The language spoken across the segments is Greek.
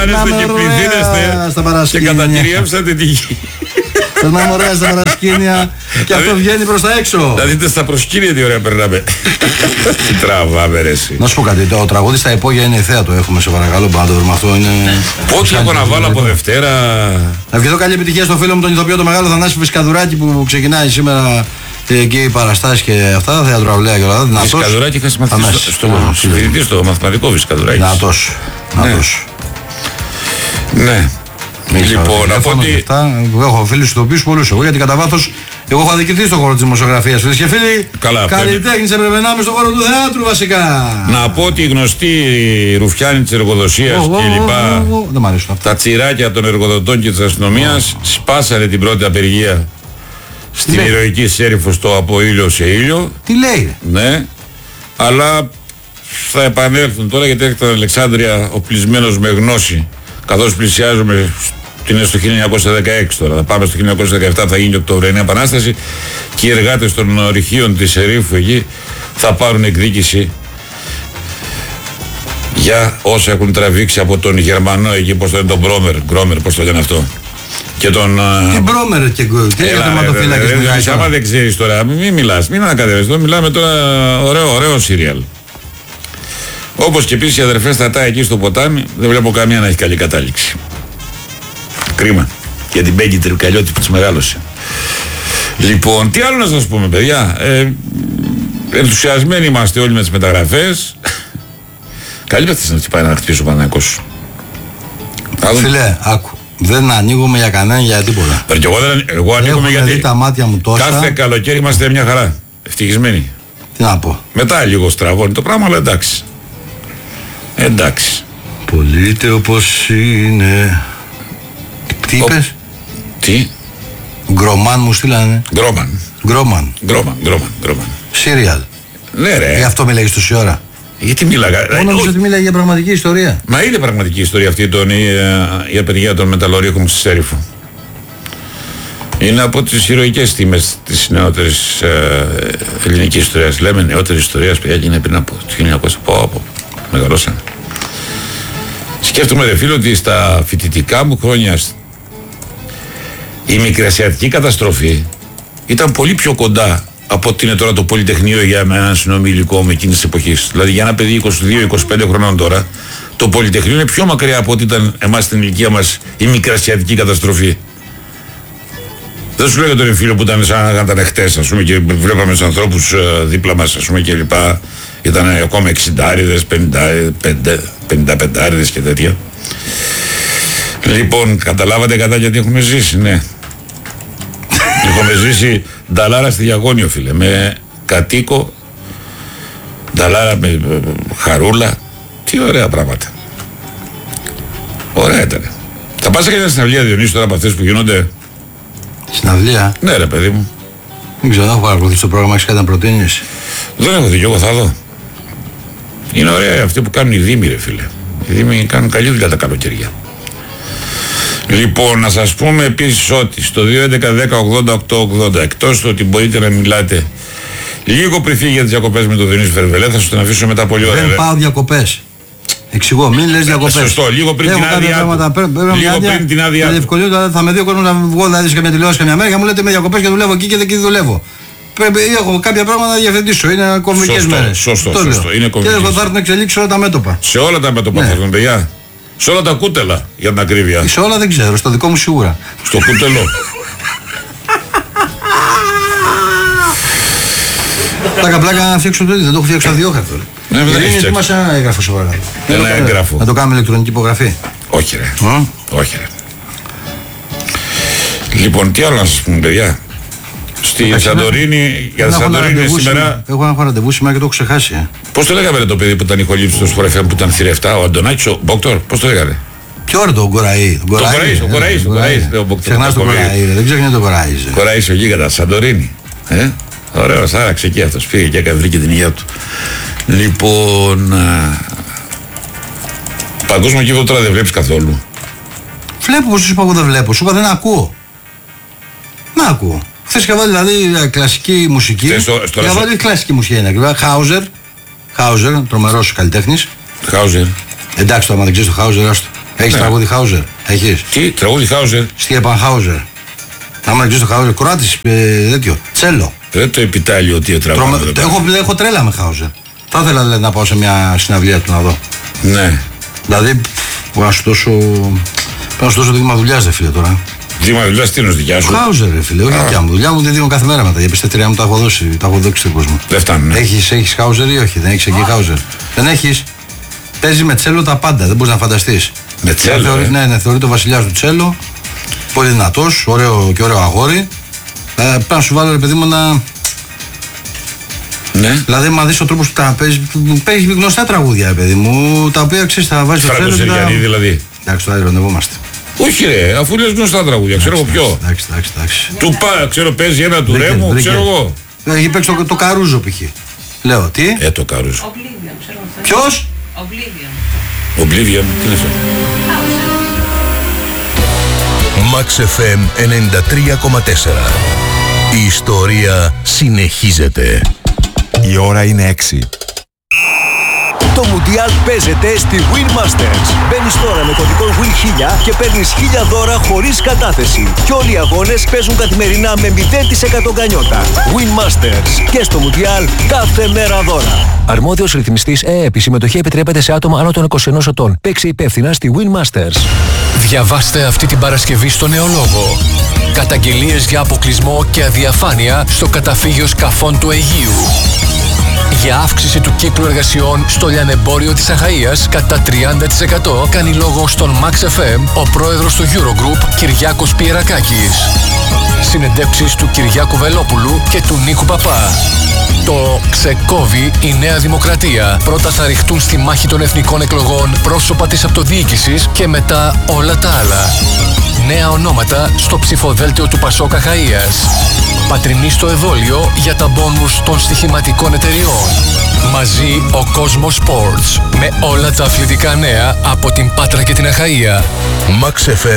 Πάνεστε και πληθύνεστε και κατακυριεύσατε τη γη. Περνάμε ωραία στα παρασκήνια και αυτό βγαίνει προς τα έξω. Να δείτε στα προσκήνια τι ωραία περνάμε. Τι τραβάμε ρε εσύ. Να σου πω κάτι, το τραγούδι στα υπόγεια είναι θέα, το έχουμε σε παρακαλώ, πάνω να το βρούμε αυτό είναι... Πότε έχω να βάλω από Δευτέρα. Να ευχηθώ καλή επιτυχία στο φίλο μου τον ηθοποιό το μεγάλο Θανάση Φισκαδουράκη που ξεκινάει σήμερα εκεί οι παραστάσεις και αυτά, θεατροαυλαία και όλα αυτά. Φισκαδουράκη είχα συμμαθήσει στο συμφιλητή, στο μαθηματικό Φισκαδουράκη. Νατός. Ναι. Λοιπόν, από ότι. Έχω φίλους ηθοποιούς πολλούς εγώ, γιατί κατά βάθος εγώ έχω αδικηθεί στον χώρο της δημοσιογραφίας. Φίλες και φίλοι, καλλιτέχνης έπρεπε να είμαι στον χώρο του θεάτρου βασικά. Να πω ότι οι γνωστοί ρουφιάνοι της εργοδοσίας κλπ. Τα τσιράκια των εργοδοτών και της αστυνομίας σπάσανε την πρώτη απεργία στην ηρωική Σέριφο στο από ήλιο σε ήλιο. Τι λέει? Ναι, αλλά θα επανέλθουν τώρα γιατί έρχεται Αλεξάνδρεια οπλισμένος με γνώση. Καθώς πλησιάζουμε είναι στο 1916 τώρα, θα πάμε στο 1917, θα γίνει η Οκτωβριανή Επανάσταση και οι εργάτες των ορυχείων της Σερίφου εκεί θα πάρουν εκδίκηση για όσα έχουν τραβήξει από τον Γερμανό εκεί, πώς το λένε, τον Γκρόμερ, πώς το λένε αυτό. Και τον. Τι Μπρόμερ και τερματοφύλακες μιλάει. Άμα δεν ξέρεις τώρα, μην μιλάς, μην ανακατεύεσαι. Εδώ μιλάμε τώρα ωραίο σύριαλ. Όπως και επίσης οι αδερφές Στατά εκεί στο ποτάμι, δεν βλέπω καμία να έχει καλή κατάληξη. Κρίμα. Για την Μπέγκη Τρικαλιώτη που της μεγάλωσε. Λοιπόν, τι άλλο να σας πούμε, παιδιά. Ενθουσιασμένοι είμαστε όλοι με τις μεταγραφές. Καλή πέφτης να πάει να χτυπήσει ο Παναθηναϊκός. Φίλε, άκου. Δεν ανοίγουμε για κανένα για τίποτα. Εγώ ανοίγουμε γιατί τα μάτια μου τόσα. Κάθε καλοκαίρι είμαστε μια χαρά. Ευτυχισμένοι. Τι να πω. Μετά λίγο στραβώνει το πράγμα, αλλά εντάξει. Εντάξει. Πολύτε όπως είναι. Τι είπες? Τι? Γκρομάν μου στείλανε. Γκρόμαν. Σύριαλ. Ναι ρε. Γι' αυτό μιλάγες τόση ώρα. Γιατί μίλαγα? Εγώ νομίζω ότι μίλαγε για πραγματική ιστορία. Μα είναι πραγματική ιστορία αυτή η απεργία των μεταλλορίχων στη Σέριφο. Είναι από τις ηρωικές στιγμές της νεότερης ελληνικής ιστορίας. Λέμε νεότερης ιστορίας, παιδιά, και είναι πριν από το 1900. Μεγαλώσανε. Σκέφτομαι ρε φίλο ότι στα φοιτητικά μου χρόνια η μικρασιατική καταστροφή ήταν πολύ πιο κοντά από ότι είναι τώρα το Πολυτεχνείο για έναν συνομιλικό με εκείνης της εποχής. Δηλαδή για ένα παιδί 22-25 χρονών τώρα, το Πολυτεχνείο είναι πιο μακριά από ότι ήταν εμάς στην ηλικία μας η μικρασιατική καταστροφή. Δεν σου λέω για τον φίλο που ήταν σαν να ήταν χτες, ας πούμε, και βλέπαμε τους ανθρώπους δίπλα μας, ας πούμε, και λοιπά. Ήταν ακόμα 60άριδες, 55άριδες και τέτοια. Λοιπόν, καταλάβατε κατά γιατί έχουμε ζήσει, ναι. Έχουμε ζήσει νταλάρα στη Διαγώνιο, φίλε, με κατοίκο, νταλάρα με χαρούλα. Τι ωραία πράγματα. Ωραία ήταν. Θα πας και μια συναυλία, Διονύση, τώρα από αυτές που γίνονται? Συναυλία? Ναι ρε παιδί μου. Δεν ξέρω, δεν έχω παρακολουθήσει το πρόγραμμα, έχεις κάτι να προτείνεις? Δεν έχω δει, εγώ θα δω. Είναι ωραία αυτοί που κάνουν οι δήμοι, ρε φίλε. Οι δήμοι κάνουν καλή δουλειά τα καλοκαιριά. Λοιπόν, να σας πούμε επίσης ότι στο 2.11.10.80.880, εκτός του ότι μπορείτε να μιλάτε λίγο πριν φύγει για τις διακοπές με τον Διονύση Βερβελέ, θα σας τον αφήσω μετά πολύ ωραία. Δεν πάω διακοπές. Εξηγώ, μην λες διακοπές. Σωστό, λίγο πριν την άδεια. Λίγο πριν την άδεια. Θα με δει ο κόσμος να βγω δηλαδή σε μια τηλεόραση καμιά μέρα και μου λέτε με διακοπές και δουλεύω εκεί και δεν δουλεύω. Έχω κάποια πράγματα να διευθετήσω. Είναι κομβικές μέρες. Σωστό. Είναι κομβικές. Και θα έρθουν να εξελίξω όλα τα μέτωπα. Σε όλα τα μέτωπα θα έρθουν, παιδιά. Σε όλα τα κούτελα, για την ακρίβεια. Σε όλα δεν ξέρω, στο δικό μου σίγουρα. Στο κούτελο. Τα καπλάκα να φτιάξω το ίδιο, δεν το έχω φτιάξει το διόχαρτο. Είναι ετοιμάσει ένα έγγραφο σε παρακαλώ. Ένα έγγραφο. Να το κάνουμε ηλεκτρονική υπογραφή. Όχι ρε. Όχι ρε. Λοιπόν, τι άλλο να σας πούμε, παιδιά. Στη Σαντορίνη, για τη Σαντορίνη σήμερα. Έχω ένα ραντεβού σήμερα και το έχω ξεχάσει. Πώς το λέγαμε το παιδί που ήταν ηχολήψη στο Σπορ FM που ήταν θηρευτά, ο Αντωνάκης, ο Μπόκτορ, πώς το λέγανε? Ποιο είναι το Κοραή? Το Κοραή. Ξεχνάς τον Κοραή, δεν ξέρω τι είναι το Κοραή. Κοραή ο γίγαντας, Σαντορίνη. Ωραίος, άραξε εκεί αυτός, πήγε και έκανε βρήκε την υγεία του. Λοιπόν, παγκόσμιο κύβο τώρα δεν βλέπεις καθόλου? Βλέπω, πως σου είπα εγώ δεν βλέπω, σου είπα δεν ακούω. Να ακούω. Χθες είχα βάλει δηλαδή κλασική μουσική. Είχα βάλει κλασική μουσική είναι. Χάουζερ, τρομερός καλλιτέχνης. Χάουζερ. Εντάξει, το άμα δεν ξέρεις το Χάουζερ, άστο. Έχεις τραγούδι Χάουζερ? Έχεις? Τι, τραγούδι Χάουζερ? Στίεπαν Χάουζερ. Άμα ξέρεις το Χάουζερ, Κροάτης, τέτοιο, τσέλο. Δεν το επιτάλιο τι τραγούδι. Έχω τρέλα με Χάουζερ. Θα ήθελα δηλαδή, να πάω σε μια συναυλία του να δω. Ναι. Δηλαδή, να σου δώσω δείγμα δουλειάς, φίλε τώρα. Δείγμα δουλειάς, τι είναι δικιά σου? Χάουζερ, φίλε, όχι δικιά μου. Δουλειά μου δεν δίνω κάθε μέρα μετά. Για πιστευτήριά μου τα έχω δώσει στον κόσμο. Δεν φτάνει. Ναι. Έχεις Χάουζερ ή όχι? Δεν έχεις εκεί Χάουζερ? Δεν έχεις? Παίζει με τσέλο τα πάντα, δεν μπορείς να φανταστείς. Με τσέλο? Ναι, θεωρείται ο βασιλιάς του τσέλο. Πολύ δυνατός, ωραίο αγόρι. Πρέπει να σου βάλω, ρε παιδί μου, να. Ναι. Δηλαδή, μα δεις ο τρόπος που τα παίζει γνωστά τραγούδια, ρε παιδί μου, τα οποία ξέρεις, θα βάζεις το τσέλο. Φραγκοσυριανή δηλαδή. Εντάξει, τώρα ειρωνευόμαστε. Όχι, ρε, αφού λες γνωστά τραγούδια, ξέρω εγώ ποιο. Εντάξει. Του πά, ξέρω, παίζει ένα του Ρέμου, ξέρω εγώ. Έχει παίξει το Καρούζο π.χ. Λέω, τι? Το Καρούζο. Ποιος? Oblivion, τι είναι αυτό? Max FM 93,4. Η ιστορία συνεχίζεται. Η ώρα είναι 6. Το Μουντιάλ παίζεται στη Win Masters. Μπαίνεις τώρα με κωδικό WIN1000 και παίρνεις 1000 δώρα χωρίς κατάθεση. Και όλοι οι αγώνες παίζουν καθημερινά με 0% γκανιότα. Win Masters. Και στο Μουντιάλ κάθε μέρα δώρα. Αρμόδιος ρυθμιστής ΕΕΠ. Η συμμετοχή επιτρέπεται σε άτομα άνω των 21 ετών. Παίξε υπεύθυνα στη Win Masters. Διαβάστε αυτή την Παρασκευή στο Νεολόγο. Καταγγελίες για αποκλεισμό και αδιαφάνεια στο καταφύγιο σκαφών του Αιγείου. Για αύξηση του κύκλου εργασιών στο λιανεμπόριο της Αχαΐας κατά 30% κάνει λόγο στον Max FM ο πρόεδρος του Eurogroup Κυριάκος Πιερακάκης. Συνεντεύξεις του Κυριάκου Βελόπουλου και του Νίκου Παπά. Το ξεκόβει η Νέα Δημοκρατία. Πρώτα θα ρηχτούν στη μάχη των εθνικών εκλογών πρόσωπα της αυτοδιοίκησης και μετά όλα τα άλλα. Νέα ονόματα στο ψηφοδέλτιο του Πασόκ Αχαΐας. Πατρινή στο εδόλιο για τα μπόνους των στοιχηματικών εταιριών. Μαζί ο Κόσμος Sports με όλα τα αθλητικά νέα από την Πάτρα και την Αχαΐα. Max FM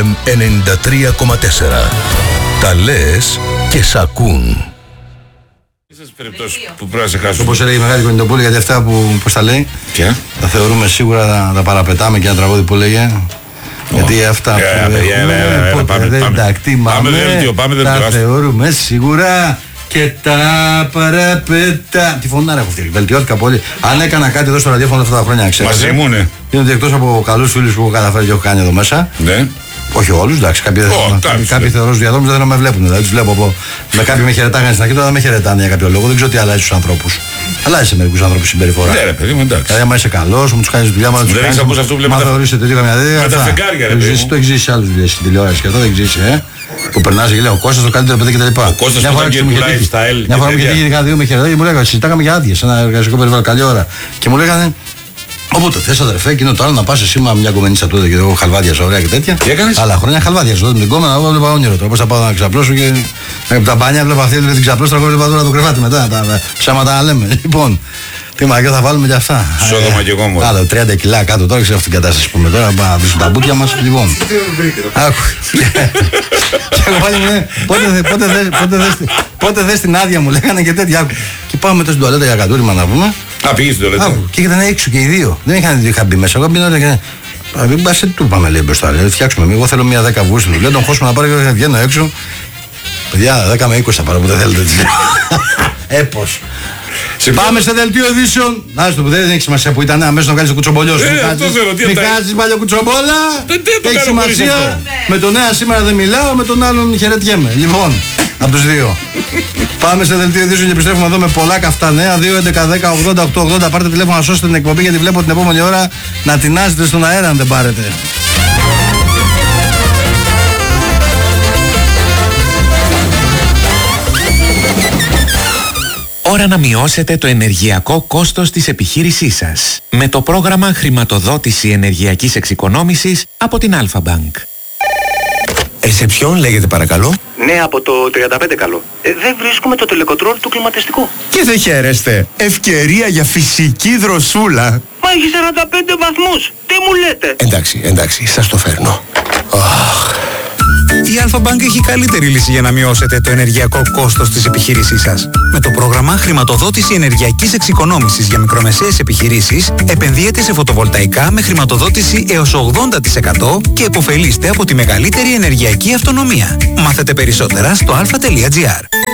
93,4. Τα λες και σ' ακούν. Στις περιπτώσεις που πρέπει να σε χάσουν. Όπως έλεγε η Μεγάλη Κονιτοπούλη, γιατί αυτά που πώς τα λέει, τα θεωρούμε σίγουρα, τα παραπετάμε και ένα τραγούδι που λέγε. Γιατί αυτά που έχουμε δεν τα κτίμαμε, τα θεωρούμε σίγουρα και τα παραπετά. Τη φωνάρα έχω φτιάξει, βελτιώθηκα πολύ. Αν έκανα κάτι εδώ στο ραδιόφωνο αυτά τα χρόνια, ξέρω. Μαζί μου, ναι. Είναι ότι εκτός από καλούς φίλους που έχω καταφέρει και έχω κάνει εδώ μέσα. Ναι. Όχι όλους, εντάξει, κάποιοι θεωρώ στους διαδρόμους δεν με βλέπουν. Δηλαδή τους βλέπω με κάποιοι με χαιρετάγανε στην αρχή, τώρα δεν με χαιρετάνε για κάποιο λόγο. Δεν ξέρω τι αλλάζει στους ανθρώπους. Αλλάζει σε μερικούς ανθρώπους συμπεριφορά. Ναι, ρε παιδί μου, εντάξει. Δηλαδή, άμα είσαι καλός, μου τους κάνεις δουλειά, μα δεν έχεις ακούσει αυτό που λέμε. Μα θεωρήσετε τέτοια καμιά τέτοια. Με τα φεγγάρια, ρε παιδί. Το έχεις ζήσει σε άλλες δουλειές στην τηλεόραση και αυτό δεν έχεις ζήσει, που περνάς και λέει ο Κώστας το καλύτερο παιδί κτλ. Ο Κώστας που ήταν και του lifestyle. Μια φορά μου είχε τύχει δύο με χαιρετάγανε και μου λέγανε συζητάγαμε για άδειες σε ένα εργασιακό περιβάλλον, καλή ώρα. Και μου λέγανε όποτε θες αδερφέ, εκείνο το άλλο να πας εσύ με μια κομμενίτσα τότε και εγώ χαλβάδια ωραία και τέτοια. Τι έκανες? Άλλα χρόνια χαλβάδια τότε με την κόμμα, εγώ βλέπα όνειρο τώρα. Πώς θα πάω να ξαπλώσω και από τα μπάνια βλέπα αυτή την ξαπλώσω, τώρα βλέπα τώρα το κρεβάτι μετά. Τα ψάματα να λέμε. Λοιπόν, τι μαγιά θα βάλουμε και αυτά. Σόδομα και εγώ μου. Άλλο 30 κιλά κάτω τώρα, ξέρω αυτή την κατάσταση που πούμε τώρα. Να βρίσκουν τα μπουτια μας. Λοιπόν. Άκου. Και εγώ πάλι μου πότε δες την άδεια μου, λέγανε και τέτοια. Και πάμε μετά στην τουαλέτα για κατούριμα να πούμε. Α, πήγες στην τουαλέτα. Και ήταν έξω και οι δύο. Δεν είχαν μπει μέσα. Εγώ μπήκα και. Μην πα σε του πάμε λέει μπροστά. Λέει, φτιάξουμε. Εγώ θέλω μια 10 βούστου. Λέω τον χώσουμε να πάρω και βγαίνω έξω. Παιδιά, 10 με 20 θα πάρω που δεν θέλετε. Έπως. Πάμε σε δελτίο ειδήσεων. Να το που δεν έχει σημασία που ήταν αμέσως να κάνεις το κουτσομπολιό σου. Μην χάσεις παλιό κουτσομπόλα. Έχει σημασία. Με τον ένα σήμερα δεν μιλάω, με τον άλλον χαιρετιέμαι. Λοιπόν, από τους δύο. Πάμε σε δελτίο ειδήσεων και επιστρέφουμε εδώ με πολλά καυτά νέα. 2-11-10-80-8-80. Πάρτε τηλέφωνο να σώσετε την εκπομπή γιατί βλέπω την επόμενη ώρα να τεινάζετε στον αέρα αν δεν πάρετε. Ώρα να μειώσετε το ενεργειακό κόστος της επιχείρησής σας με το πρόγραμμα χρηματοδότηση ενεργειακής εξοικονόμησης από την Alpha Bank. Σε ποιον λέγεται παρακαλώ? Ναι, από το 35 καλό. Δεν βρίσκουμε το τελεκοτρόλ του κλιματιστικού. Και δεν χαίρεστε. Ευκαιρία για φυσική δροσούλα. Μα έχει 45 βαθμούς. Τι μου λέτε? Εντάξει, σας το φέρνω. Η η Alpha Bank έχει καλύτερη λύση για να μειώσετε το ενεργειακό κόστος της επιχείρησής σας. Με το πρόγραμμα Χρηματοδότηση Ενεργειακής Εξοικονόμησης για μικρομεσαίες επιχειρήσεις, επενδύετε σε φωτοβολταϊκά με χρηματοδότηση έως 80% και επωφελείστε από τη μεγαλύτερη ενεργειακή αυτονομία. Μάθετε περισσότερα στο alpha.gr.